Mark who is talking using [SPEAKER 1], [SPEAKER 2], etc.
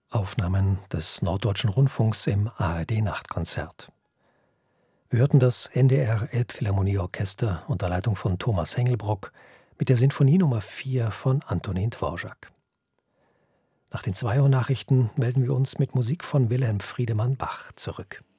[SPEAKER 1] Aufnahmen des Norddeutschen Rundfunks im ARD-Nachtkonzert. Wir hörten das NDR Elbphilharmonieorchester unter Leitung von Thomas Hengelbrock mit der Sinfonie Nummer 4 von Antonín Dvořák. Nach den 2 Uhr Nachrichten melden wir uns mit Musik von Wilhelm Friedemann Bach zurück.